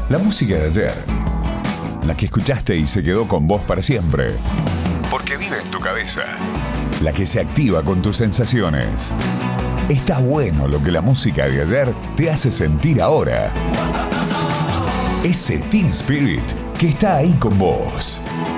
La música de ayer, la que escuchaste y se quedó con vos para siempre, porque vive en tu cabeza, la que se activa con tus sensaciones. Está bueno lo que la música de ayer te hace sentir ahora. Ese Teen Spirit que está ahí con vos.